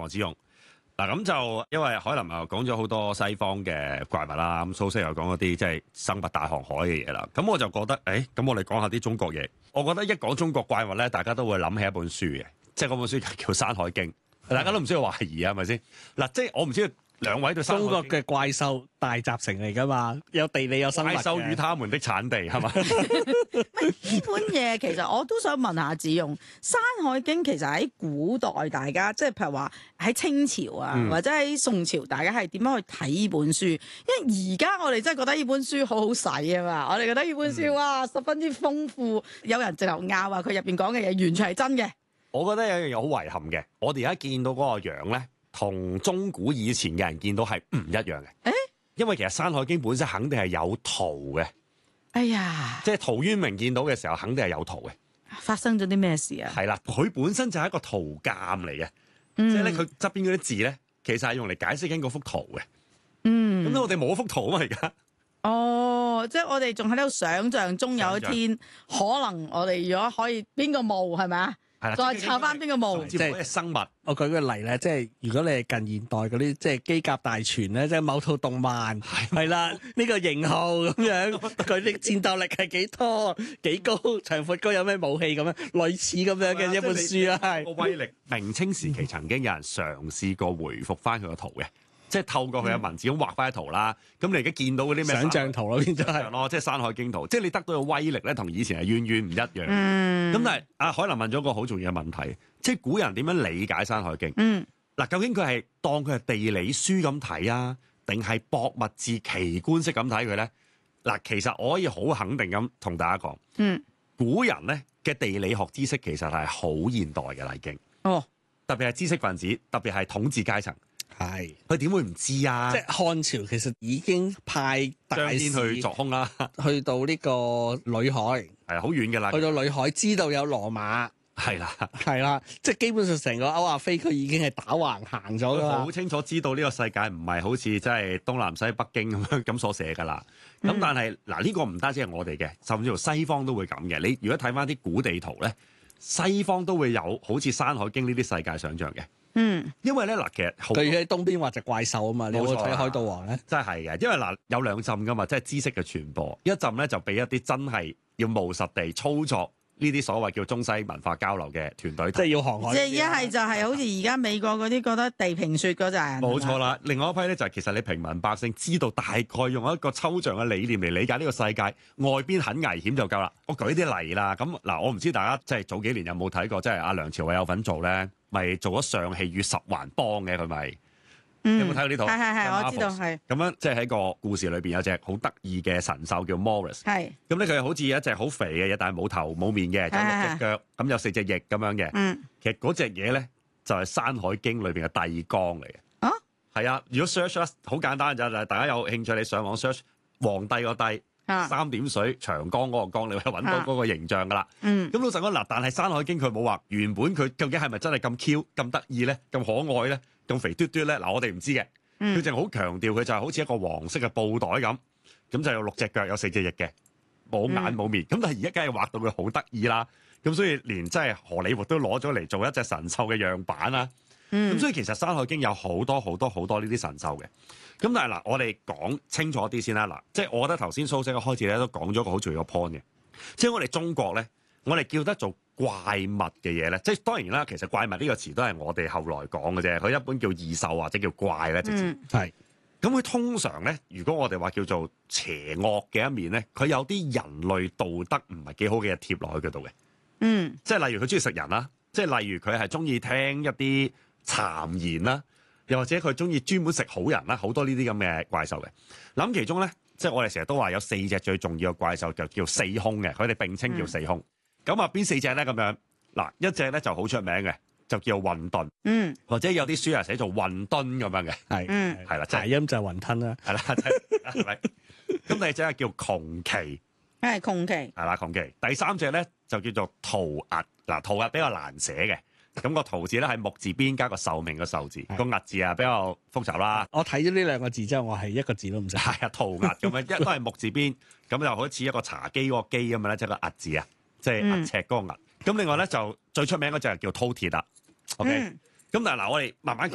黃子勇。嗱咁就因為海林又講咗好多西方嘅怪物啦，咁蘇軾又講嗰啲即係生物大航海嘅嘢啦。咁我就覺得，咁我哋講下啲中國嘢。我覺得一講中國怪物咧，大家都會諗起一本書嘅，即係嗰本書叫《山海經》。大家都唔需要懷疑啊，係咪先？嗱，即係我唔知兩位對山海經中國嘅怪獸大集成嚟㗎嘛，有地理有生物嘅。 怪獸與他們的產地係嘛？ 呢本嘢其實我都想問下子勇，《山海經》其實喺古代大家即係譬如話喺清朝啊，或者喺宋朝，大家係點樣去睇呢本書？因為而家我哋真係覺得呢本書好好使啊嘛，我哋覺得呢本書哇十分之豐富，有人直頭拗話佢入邊講嘅嘢完全係真嘅。 我覺得有一樣嘢好遺憾嘅，我哋而家見到嗰個樣咧，同中古以前嘅人見到係唔一樣嘅。因為其實《山海經》本身肯定係有圖嘅。 哎呀， 即係陶淵明見到嘅時候，肯定係有圖嘅。 發生咗啲咩事啊？ 係啦，佢本身就係一個圖鑑嚟嘅，即係咧佢側邊嗰啲字咧，其實係用嚟解釋緊嗰幅圖嘅。咁我哋冇幅圖啊嘛，而家。 哦，即係我哋仲喺度想像中有一天，可能我哋如果可以邊個墓係咪啊？ 係啦， 再查翻邊個墓？ 即係生物。 我舉個例咧，即係如果你係近現代嗰啲，即係機甲大全咧，即係某套動漫係啦，呢個型號咁樣，佢啲戰鬥力係幾多、幾高、長闊高，有咩武器咁樣，類似咁樣嘅一本書啊，係個威力。明清時期曾經有人嘗試過回復翻佢個圖嘅。即係透過佢嘅文字咁畫翻一圖啦，咁你而家見到嗰啲咩想像圖咯，變咗係咯，即係《山海經》圖，即係你得到嘅威力咧，同以前係遠遠唔一樣。咁但係阿海林問咗個好重要嘅問題，即係古人點樣理解《山海經》？嗱，究竟佢係當佢係地理書咁睇啊，定係博物志奇觀式咁睇佢咧？嗱，其實我可以好肯定咁同大家講，古人咧嘅地理學知識其實係好現代嘅啦，已經。特別係知識分子，特別係統治階層。 係， 佢點會唔知啊？ 即係漢朝其實已經派大使去作空啦， 去到呢個裏海， 係好遠嘅啦。 去到裏海知道有羅馬， 係啦， 係啦，即係基本上成個歐亞非佢已經係打橫行咗㗎啦。 好清楚知道呢個世界唔係好似即係東南西北京咁樣咁所寫㗎啦。咁但係嗱，呢個唔單止係我哋嘅，甚至乎西方都會咁嘅。你如果睇翻啲古地圖咧，西方都會有好似《山海經》呢啲世界想像嘅。因為咧嗱，其實佢喺東邊畫隻怪獸啊嘛，你有冇睇《海盜王》咧？ 真係嘅，因為嗱有兩浸噶嘛，即係知識嘅傳播，一浸咧就俾一啲真係要務實地操作呢啲所謂叫中西文化交流嘅團隊， 即係要航海。 即係一係就係好似而家美國嗰啲覺得地平說嗰陣。 冇錯啦，另外一批咧就係其實你平民百姓知道大概用一個抽象嘅理念嚟理解呢個世界，外邊很危險就夠啦。我舉啲例啦，咁嗱，我唔知大家即係早幾年有冇睇過，即係阿梁朝偉有份做咧。咪做咗上戲與十環幫嘅佢咪，有冇睇過呢套？ 係，我知道係。 咁樣即係喺個故事裏邊有隻好得意嘅神獸叫 Morris。係。咁咧佢好似一隻好肥嘅嘢，但係冇頭冇面嘅，有六隻腳，咁有四隻翼咁樣嘅。其實嗰隻嘢咧就係《山海經》裏邊嘅帝江嚟嘅。啊？係啊，如果 search 咧好簡單就係大家有興趣，你上網 search 皇帝個帝。三點水長江嗰個江，你會揾到嗰個形象噶啦。咁老實講嗱，但係《山海經》佢冇話原本佢究竟係咪真係咁 Q 咁得意咧，咁可愛咧，咁肥嘟嘟咧？嗱，我哋唔知嘅。佢淨係好強調佢就係好似一個黃色嘅布袋咁，咁就有六隻腳，有四隻翼嘅，冇眼冇面。咁但係而家梗係畫到佢好得意啦。咁所以連即係荷里活都攞咗嚟做一隻神獸嘅樣板啦。咁所以其實《山海經》有好多好多好多呢啲神獸嘅。咁但係嗱，我哋講清楚啲先啦。嗱，即係我覺得頭先蘇軾一開始咧都講咗個好重要嘅 point 嘅，即係我哋中國咧，我哋叫得做怪物嘅嘢咧，即係當然啦，其實怪物呢個詞都係我哋後來講嘅啫。佢一般叫異獸或者叫怪咧，直接係。咁佢通常咧，如果我哋話叫做邪惡嘅一面咧，佢有啲人類道德唔係幾好嘅嘢貼落去嗰度嘅。即係例如佢中意食人啦，即係例如佢係中意聽一啲讒言啦。又或者佢中意專門食好人啦，好多呢啲咁嘅怪獸嘅。咁其中咧，即係我哋成日都話有四隻最重要嘅怪獸，就叫四兇嘅。佢哋並稱叫四兇。咁啊，邊四隻咧？咁樣嗱，一隻咧就好出名嘅，就叫混沌。或者有啲書係寫做混沌咁樣嘅。係啦， 諧音就係雲吞啦。 係啦，係咪？咁第二隻係叫窮奇。 係窮奇。係啦，窮奇。第三隻咧就叫做屠屹。嗱，屠屹比較難寫嘅。咁個屠字咧係木字邊加個壽命嘅壽字，個屹字啊比較複雜啦。 我睇咗呢兩個字之後，我係一個字都唔識。 係啊，屠屹咁樣，一都係木字邊，咁就好似一個茶几嗰個几咁樣咧，即係個屹字啊，即係屹赤嗰個屹。咁另外咧就最出名嗰隻係叫饕餮啦。OK，咁但係嗱，我哋慢慢講。